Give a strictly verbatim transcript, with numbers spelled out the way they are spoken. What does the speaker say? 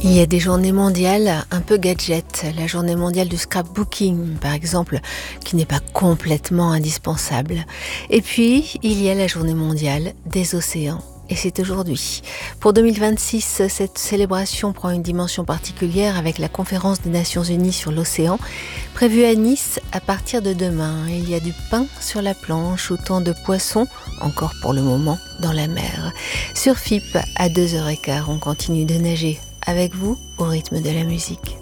Il y a des journées mondiales un peu gadget, la journée mondiale du scrapbooking par exemple, qui n'est pas complètement indispensable. Et puis, il y a la journée mondiale des océans. Et c'est aujourd'hui. Pour deux mille vingt-six, cette célébration prend une dimension particulière avec la conférence des Nations Unies sur l'océan, prévue à Nice à partir de demain. Il y a du pain sur la planche, autant de poissons, encore pour le moment, dans la mer. Sur F I P, à deux heures quinze, on continue de nager avec vous au rythme de la musique.